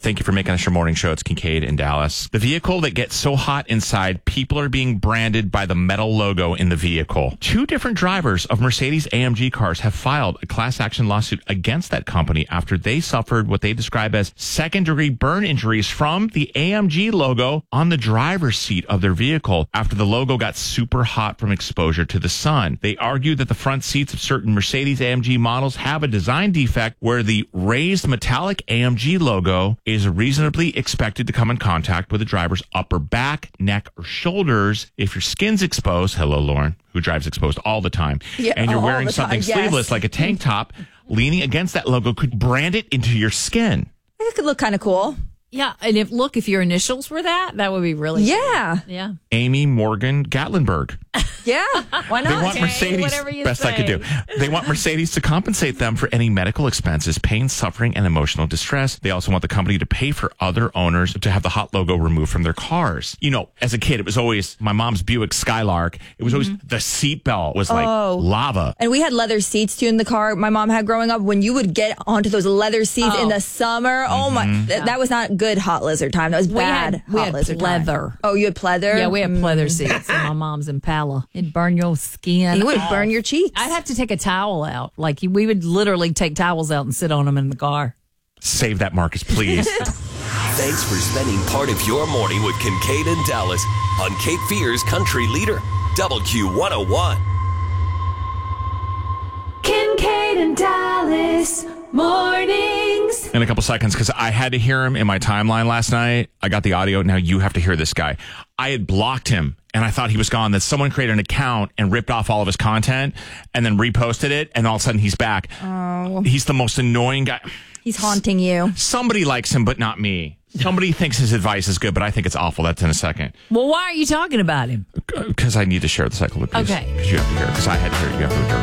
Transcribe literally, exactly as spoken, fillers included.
Thank you for making us your morning show. It's Kincaid in Dallas. The vehicle that gets so hot inside, people are being branded by the metal logo in the vehicle. Two different drivers of Mercedes A M G cars have filed a class action lawsuit against that company after they suffered what they describe as second-degree burn injuries from the A M G logo on the driver's seat of their vehicle after the logo got super hot from exposure to the sun. They argue that the front seats of certain Mercedes A M G models have a design defect where the raised metallic A M G logo is reasonably expected to come in contact with the driver's upper back, neck, or shoulders. If your skin's exposed, hello, Lauren, who drives exposed all the time, yeah, and you're wearing time, something yes. sleeveless like a tank top, leaning against that logo could brand it into your skin. It could look kind of cool. Yeah, and if look, if your initials were that, that would be really yeah, cool. yeah. Amy Morgan Gatlinburg. Yeah, why not? They want Okay, Mercedes, whatever you best say. I could do. They want Mercedes to compensate them for any medical expenses, pain, suffering, and emotional distress. They also want the company to pay for other owners to have the hot logo removed from their cars. You know, as a kid, it was always my mom's Buick Skylark. It was always Mm-hmm. the seatbelt was like Oh. lava. And we had leather seats too in the car my mom had growing up. When you would get onto those leather seats Oh. in the summer, oh my, th- that was not good hot lizard time. That was We bad had- we hot had lizard time. pleather. Oh, you had pleather? Yeah, we had pleather Mm. seats in my mom's Impala. It'd burn your skin. It would off. burn your cheeks. I'd have to take a towel out. Like we would literally take towels out and sit on them in the car. Save that, Marcus, please. Thanks for spending part of your morning with Kincaid and Dallas on Cape Fear's Country Leader, W Q one oh one. Kincaid and Dallas mornings. In a couple seconds, because I had to hear him in my timeline last night. I got the audio. Now you have to hear this guy. I had blocked him, and I thought he was gone. That someone created an account and ripped off all of his content and then reposted it, and all of a sudden he's back. Oh. He's the most annoying guy. He's haunting you. Somebody likes him, but not me. Somebody thinks his advice is good, but I think it's awful. That's in a second. Well, why are you talking about him? Because I need to share the cycle of abuse. Okay. Because you have to hear it. Because I had to hear it. You have to hear it.